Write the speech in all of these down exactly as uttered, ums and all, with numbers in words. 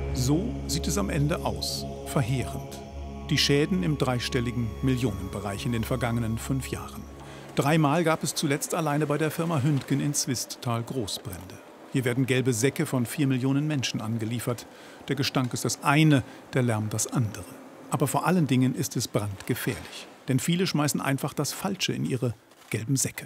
So sieht es am Ende aus. Verheerend. Die Schäden im dreistelligen Millionenbereich in den vergangenen fünf Jahren. Dreimal gab es zuletzt alleine bei der Firma Hündgen in Zwisttal Großbrände. Hier werden gelbe Säcke von vier Millionen Menschen angeliefert. Der Gestank ist das eine, der Lärm das andere. Aber vor allen Dingen ist es brandgefährlich. Denn viele schmeißen einfach das Falsche in ihre gelben Säcke.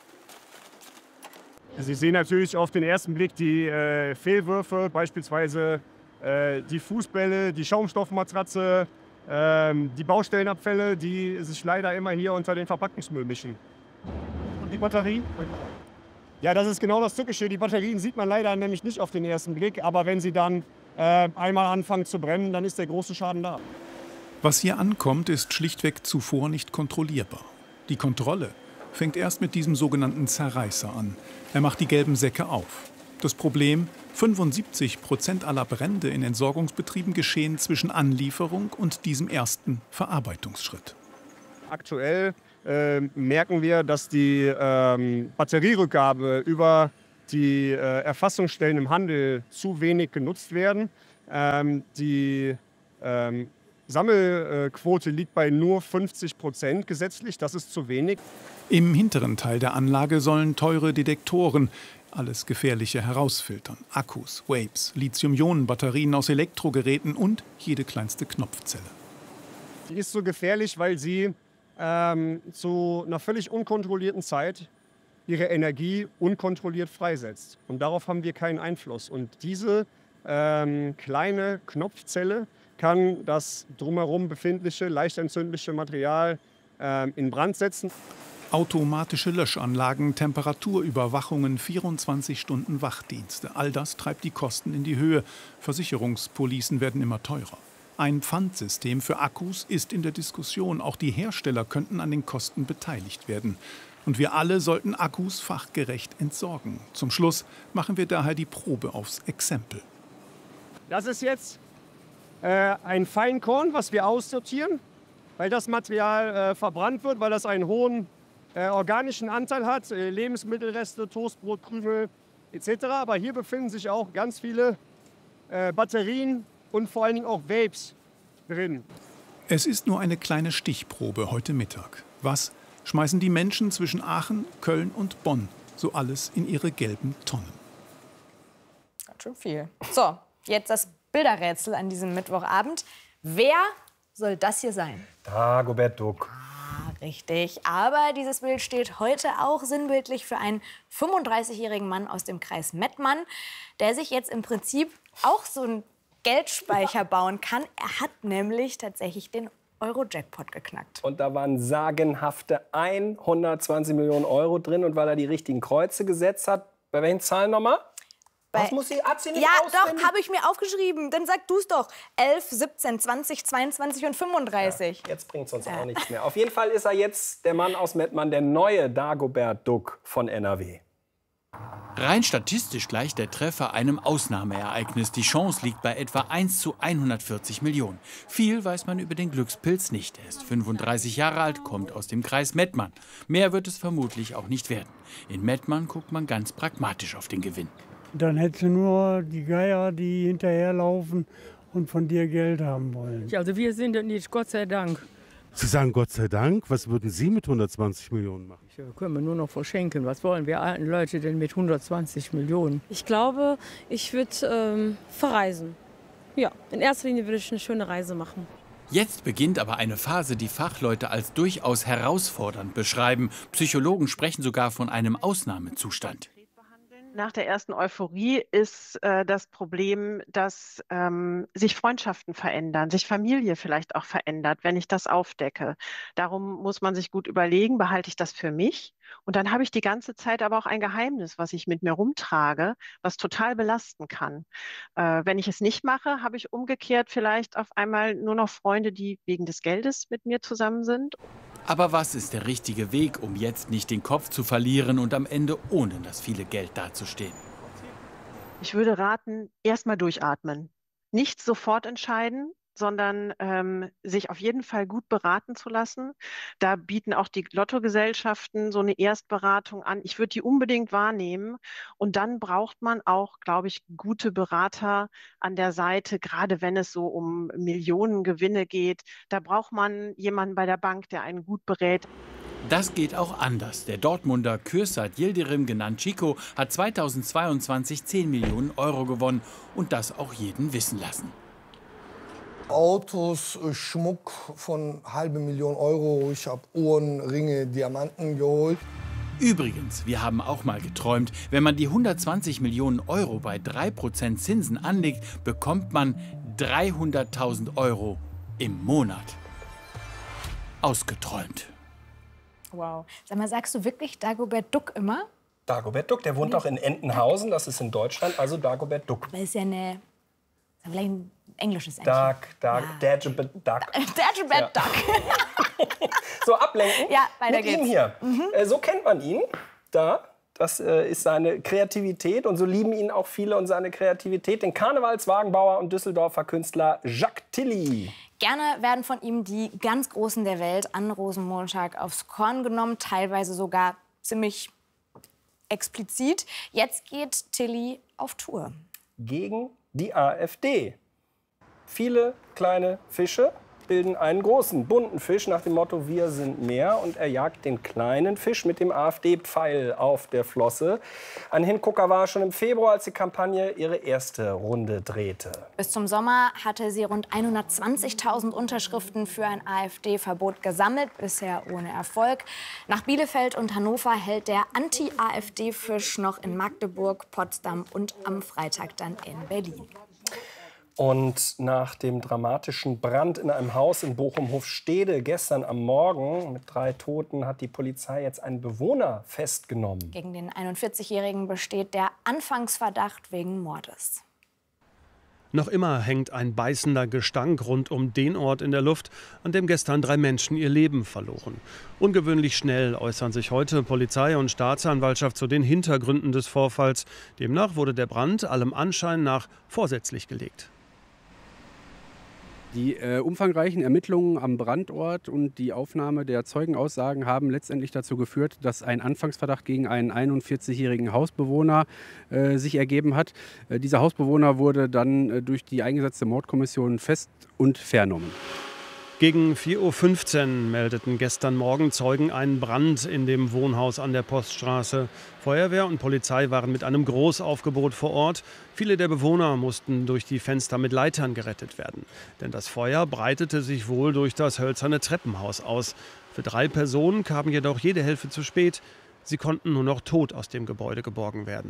Sie sehen natürlich auf den ersten Blick die äh, Fehlwürfe, beispielsweise äh, die Fußbälle, die Schaumstoffmatratze, äh, die Baustellenabfälle, die sich leider immer hier unter den Verpackungsmüll mischen. Und die Batterien? Ja, das ist genau das Tückische. Die Batterien sieht man leider nämlich nicht auf den ersten Blick, aber wenn sie dann äh, einmal anfangen zu brennen, dann ist der große Schaden da. Was hier ankommt, ist schlichtweg zuvor nicht kontrollierbar. Die Kontrolle fängt erst mit diesem sogenannten Zerreißer an. Er macht die gelben Säcke auf. Das Problem: fünfundsiebzig Prozent aller Brände in Entsorgungsbetrieben geschehen zwischen Anlieferung und diesem ersten Verarbeitungsschritt. Aktuell äh, merken wir, dass die ähm, Batterierückgabe über die äh, Erfassungsstellen im Handel zu wenig genutzt werden. Ähm, die ähm, Sammelquote liegt bei nur fünfzig Prozent gesetzlich. Das ist zu wenig. Im hinteren Teil der Anlage sollen teure Detektoren alles Gefährliche herausfiltern. Akkus, Vapes, Lithium-Ionen-Batterien aus Elektrogeräten und jede kleinste Knopfzelle. Die ist so gefährlich, weil sie ähm, zu einer völlig unkontrollierten Zeit ihre Energie unkontrolliert freisetzt. Und darauf haben wir keinen Einfluss. Und diese ähm, kleine Knopfzelle kann das drumherum befindliche, leicht entzündliche Material äh, in Brand setzen. Automatische Löschanlagen, Temperaturüberwachungen, vierundzwanzig Stunden Wachdienste. All das treibt die Kosten in die Höhe. Versicherungspolicen werden immer teurer. Ein Pfandsystem für Akkus ist in der Diskussion. Auch die Hersteller könnten an den Kosten beteiligt werden. Und wir alle sollten Akkus fachgerecht entsorgen. Zum Schluss machen wir daher die Probe aufs Exempel. Das ist jetzt äh, ein Feinkorn, was wir aussortieren, weil das Material äh, verbrannt wird, weil das einen hohen äh, organischen Anteil hat. Äh, Lebensmittelreste, Toastbrot, Krümel et cetera. Aber hier befinden sich auch ganz viele äh, Batterien und vor allen Dingen auch Vapes drin. Es ist nur eine kleine Stichprobe heute Mittag. Was schmeißen die Menschen zwischen Aachen, Köln und Bonn so alles in ihre gelben Tonnen? Ganz schön viel. So, jetzt das Bilderrätsel an diesem Mittwochabend. Wer soll das hier sein? Dagobert Duck. Ah, richtig. Aber dieses Bild steht heute auch sinnbildlich für einen fünfunddreißigjährigen Mann aus dem Kreis Mettmann, der sich jetzt im Prinzip auch so einen Geldspeicher bauen kann. Er hat nämlich tatsächlich den Euro-Jackpot geknackt. Und da waren sagenhafte hundertzwanzig Millionen Euro drin. Und weil er die richtigen Kreuze gesetzt hat, bei welchen Zahlen nochmal? Was muss sie, hat sie nicht Ja, auswendig? doch, habe ich mir aufgeschrieben. Dann sag du es doch. elf, siebzehn, zwanzig, zweiundzwanzig und fünfunddreißig. Ja, jetzt bringt es uns auch nichts mehr. Auf jeden Fall ist er jetzt der Mann aus Mettmann, der neue Dagobert Duck von N R W. Rein statistisch gleicht der Treffer einem Ausnahmeereignis. Die Chance liegt bei etwa eins zu hundertvierzig Millionen. Viel weiß man über den Glückspilz nicht. Er ist fünfunddreißig Jahre alt, kommt aus dem Kreis Mettmann. Mehr wird es vermutlich auch nicht werden. In Mettmann guckt man ganz pragmatisch auf den Gewinn. Dann hättest du nur die Geier, die hinterherlaufen und von dir Geld haben wollen. Also wir sind es nicht, Gott sei Dank. Sie sagen Gott sei Dank, was würden Sie mit hundertzwanzig Millionen machen? Ja, können wir nur noch verschenken. Was wollen wir alten Leute denn mit hundertzwanzig Millionen? Ich glaube, ich würde ähm, verreisen. Ja, in erster Linie würde ich eine schöne Reise machen. Jetzt beginnt aber eine Phase, die Fachleute als durchaus herausfordernd beschreiben. Psychologen sprechen sogar von einem Ausnahmezustand. Nach der ersten Euphorie ist äh, das Problem, dass ähm, sich Freundschaften verändern, sich Familie vielleicht auch verändert, wenn ich das aufdecke. Darum muss man sich gut überlegen, behalte ich das für mich? Und dann habe ich die ganze Zeit aber auch ein Geheimnis, was ich mit mir rumtrage, was total belasten kann. Äh, wenn ich es nicht mache, habe ich umgekehrt vielleicht auf einmal nur noch Freunde, die wegen des Geldes mit mir zusammen sind. Aber was ist der richtige Weg, um jetzt nicht den Kopf zu verlieren und am Ende ohne das viele Geld dazustehen? Ich würde raten, erst mal durchatmen. Nicht sofort entscheiden, sondern ähm, sich auf jeden Fall gut beraten zu lassen. Da bieten auch die Lottogesellschaften so eine Erstberatung an. Ich würde die unbedingt wahrnehmen. Und dann braucht man auch, glaube ich, gute Berater an der Seite, gerade wenn es so um Millionengewinne geht. Da braucht man jemanden bei der Bank, der einen gut berät. Das geht auch anders. Der Dortmunder Kürsat Yildirim, genannt Chico, hat zweitausendzweiundzwanzig zehn Millionen Euro gewonnen und das auch jeden wissen lassen. Autos, Schmuck von halbe Million Euro. Ich habe Uhren, Ringe, Diamanten geholt. Übrigens, wir haben auch mal geträumt, wenn man die hundertzwanzig Millionen Euro bei drei Prozent Zinsen anlegt, bekommt man dreihunderttausend Euro im Monat. Ausgeträumt. Wow. Sag mal, sagst du wirklich Dagobert Duck immer? Dagobert Duck, der wohnt auch in Entenhausen, das ist in Deutschland, also Dagobert Duck. Das ist ja eine, vielleicht ein englisches Englisch. Duck, Duck, ja. Dagobert Duck. Dagobert Duck. So, ablenken. Ja, weiter mit geht's. ihm hier. Mhm. Äh, so kennt man ihn. Da. Das äh, ist seine Kreativität und so lieben ihn auch viele und seine Kreativität. Den Karnevalswagenbauer und Düsseldorfer Künstler Jacques Tilly. Gerne werden von ihm die ganz Großen der Welt an Rosenmontag aufs Korn genommen, teilweise sogar ziemlich explizit. Jetzt geht Tilly auf Tour. Gegen die AfD. Viele kleine Fische bilden einen großen, bunten Fisch nach dem Motto Wir sind mehr. Und er jagt den kleinen Fisch mit dem AfD-Pfeil auf der Flosse. Ein Hingucker war schon im Februar, als die Kampagne ihre erste Runde drehte. Bis zum Sommer hatte sie rund hundertzwanzigtausend Unterschriften für ein AfD-Verbot gesammelt, bisher ohne Erfolg. Nach Bielefeld und Hannover hält der Anti-AfD-Fisch noch in Magdeburg, Potsdam und am Freitag dann in Berlin. Und nach dem dramatischen Brand in einem Haus in Bochum-Hofstede gestern am Morgen mit drei Toten hat die Polizei jetzt einen Bewohner festgenommen. Gegen den einundvierzigjährigen besteht der Anfangsverdacht wegen Mordes. Noch immer hängt ein beißender Gestank rund um den Ort in der Luft, an dem gestern drei Menschen ihr Leben verloren. Ungewöhnlich schnell äußern sich heute Polizei und Staatsanwaltschaft zu den Hintergründen des Vorfalls. Demnach wurde der Brand allem Anschein nach vorsätzlich gelegt. Die äh, umfangreichen Ermittlungen am Brandort und die Aufnahme der Zeugenaussagen haben letztendlich dazu geführt, dass ein Anfangsverdacht gegen einen einundvierzigjährigen Hausbewohner äh, sich ergeben hat. Äh, dieser Hausbewohner wurde dann äh, durch die eingesetzte Mordkommission fest und vernommen. Gegen vier Uhr fünfzehn meldeten gestern Morgen Zeugen einen Brand in dem Wohnhaus an der Poststraße. Feuerwehr und Polizei waren mit einem Großaufgebot vor Ort. Viele der Bewohner mussten durch die Fenster mit Leitern gerettet werden. Denn das Feuer breitete sich wohl durch das hölzerne Treppenhaus aus. Für drei Personen kam jedoch jede Hilfe zu spät. Sie konnten nur noch tot aus dem Gebäude geborgen werden.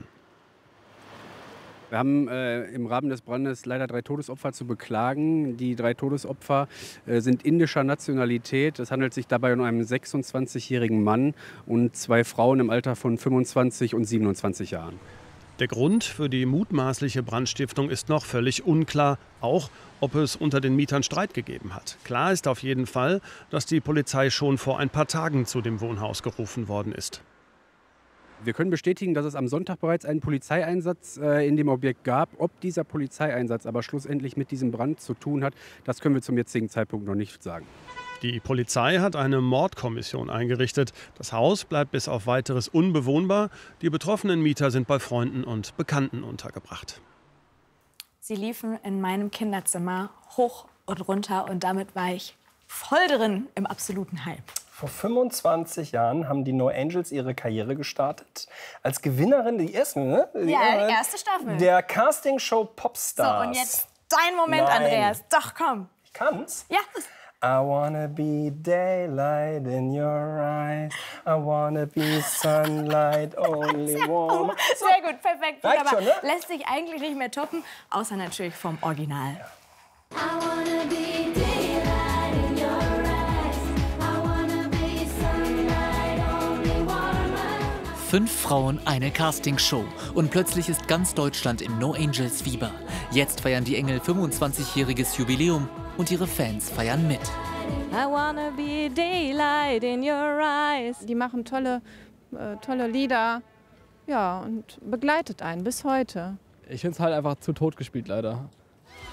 Wir haben äh, im Rahmen des Brandes leider drei Todesopfer zu beklagen. Die drei Todesopfer äh, sind indischer Nationalität. Es handelt sich dabei um einen sechsundzwanzigjährigen Mann und zwei Frauen im Alter von fünfundzwanzig und siebenundzwanzig Jahren. Der Grund für die mutmaßliche Brandstiftung ist noch völlig unklar, auch ob es unter den Mietern Streit gegeben hat. Klar ist auf jeden Fall, dass die Polizei schon vor ein paar Tagen zu dem Wohnhaus gerufen worden ist. Wir können bestätigen, dass es am Sonntag bereits einen Polizeieinsatz äh, in dem Objekt gab. Ob dieser Polizeieinsatz aber schlussendlich mit diesem Brand zu tun hat, das können wir zum jetzigen Zeitpunkt noch nicht sagen. Die Polizei hat eine Mordkommission eingerichtet. Das Haus bleibt bis auf Weiteres unbewohnbar. Die betroffenen Mieter sind bei Freunden und Bekannten untergebracht. Sie liefen in meinem Kinderzimmer hoch und runter und damit war ich voll drin im absoluten Hype. Vor fünfundzwanzig Jahren haben die No Angels ihre Karriere gestartet. Als Gewinnerin, die erste, ne? Die ja, die erste Staffel. Der Castingshow Popstars. So, und jetzt dein Moment, Nein. Andreas. Doch, komm. Ich kann's? Ja. I wanna be daylight in your eyes. I wanna be sunlight, only warm. So. Sehr gut, perfekt. Reicht schon, ne? Lässt sich eigentlich nicht mehr toppen, außer natürlich vom Original. Ja. I wanna be daylight in your eyes. I wanna be sunlight, only warm. Fünf Frauen, eine Castingshow. Und plötzlich ist ganz Deutschland im No Angels Fieber. Jetzt feiern die Engel fünfundzwanzigjähriges Jubiläum und ihre Fans feiern mit. I wanna be daylight in your eyes. Die machen tolle, äh, tolle Lieder, ja, und begleitet einen bis heute. Ich finde es halt einfach zu tot gespielt, leider.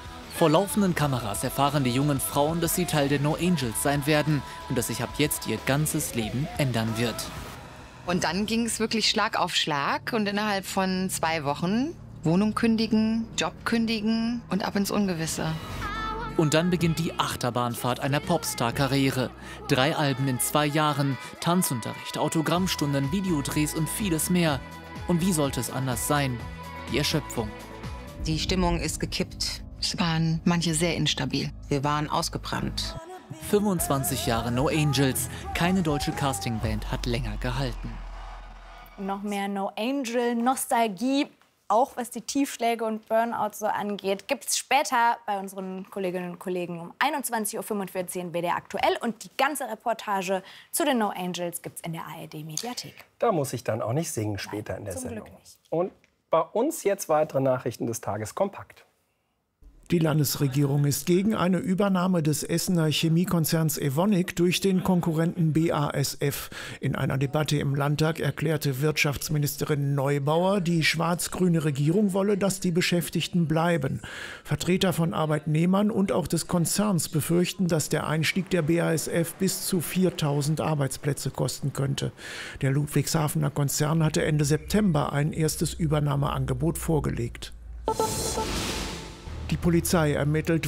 Vor laufenden Kameras erfahren die jungen Frauen, dass sie Teil der No Angels sein werden und dass sich ab jetzt ihr ganzes Leben ändern wird. Und dann ging es wirklich Schlag auf Schlag und innerhalb von zwei Wochen Wohnung kündigen, Job kündigen und ab ins Ungewisse. Und dann beginnt die Achterbahnfahrt einer Popstar-Karriere. Drei Alben in zwei Jahren, Tanzunterricht, Autogrammstunden, Videodrehs und vieles mehr. Und wie sollte es anders sein? Die Erschöpfung. Die Stimmung ist gekippt. Es waren manche sehr instabil. Wir waren ausgebrannt. fünfundzwanzig Jahre No Angels. Keine deutsche Castingband hat länger gehalten. Noch mehr No Angel Nostalgie, auch was die Tiefschläge und Burnout so angeht, gibt es später bei unseren Kolleginnen und Kollegen um einundzwanzig Uhr fünfundvierzig in W D R aktuell. Und die ganze Reportage zu den No Angels gibt es in der A R D-Mediathek. Da muss ich dann auch nicht singen später in der zum Sendung. Glück nicht. Und bei uns jetzt weitere Nachrichten des Tages kompakt. Die Landesregierung ist gegen eine Übernahme des Essener Chemiekonzerns Evonik durch den Konkurrenten B A S F. In einer Debatte im Landtag erklärte Wirtschaftsministerin Neubauer, die schwarz-grüne Regierung wolle, dass die Beschäftigten bleiben. Vertreter von Arbeitnehmern und auch des Konzerns befürchten, dass der Einstieg der B A S F bis zu viertausend Arbeitsplätze kosten könnte. Der Ludwigshafener Konzern hatte Ende September ein erstes Übernahmeangebot vorgelegt. Die Polizei ermittelt